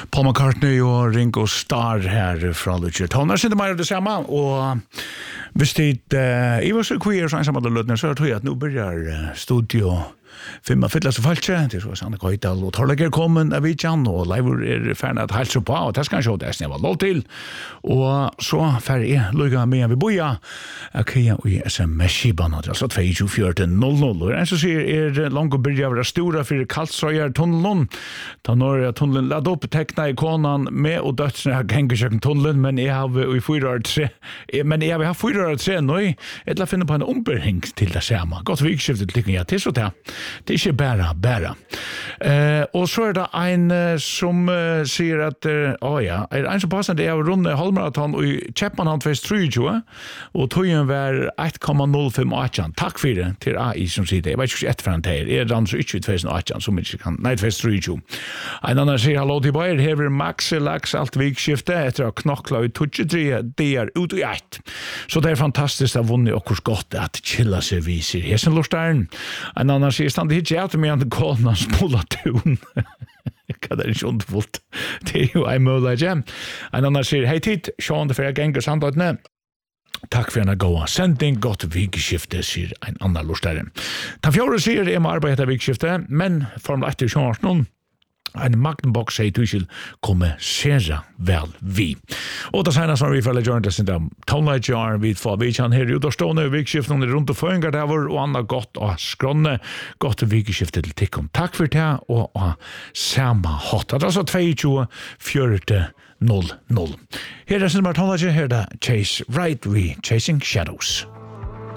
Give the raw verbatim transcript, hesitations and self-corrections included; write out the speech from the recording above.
Paul McCartney og Ringo Starr her fra Lucia Toner. Sitter mer av det samme, og hvis det uh, I var så queer så ensamme lødene, så tror jeg at nå begynner studio Fimma fyllast og falske, det er så Sanne Køydal og Torleger kommen av Vidjan, og Leivor er ferdig at halse på, og det skal han sjå det jeg var lov til. Og så ferdig jeg lukka med vi boja, jeg kja i S M S-skiban, altså to fire null null, og en som sier er langt å byrja av stora for Kalsrøyer tunnelen, da når tunnelen lad opp tekna i konan med og dødsene har gengesjøkken tunnelen, men jeg har i fyra år tre, men jeg har fyra år tre nå, jeg la finne på en ombyrhing til det samme, godt vikskiftet til ja, til så til. Det er ikke bare, bare. Eh, og så er det en uh, som uh, sier at, uh, oh ja, er en som passer det er å runde halvmaraton og kjeppen han tvist trettiosju, og togjen var ett komma noll fem åtta. Takk for det til A I som sier det. Jeg vet ikke etter han til. Er han så ikke tvist åtta, som ikke kan, nei, tvist trettiosju. En annen sier hallo til Bayer, hever Max Laks alt vikskifte etter å knokla i tjuetre, det er ut i ett. Så det er fantastisk å vunne okkurs godt at chilla seg viser. Hesen lortaren. En annen sier stand det ikke at med en kålna spola tun. Hva det er ikke underfullt. Det er jo en mulig, ja. En annen sier, hei tid, sjån det for jeg ganger samtøytene. Takk for en gåa sending, godt vikskifte, sier en annen lortare. Ta fjore sier det er med arbeid etter vikskifte, men Formel ett er sjån noen. En magnbox sier du ikke komme sere vel vi. Og det seneste som vi følger gjør det sin der Tonelight Jar, vi får vi kjenner her ut og stående vikskiften rundt og føringer der vår, og andre godt og skrånne, godt vikskifte til tikkum. Takk for det, og, og samme hot. Det er altså to fire null null. Her er sin der Tonelight Jar, her er det Chase Right We Chasing Shadows.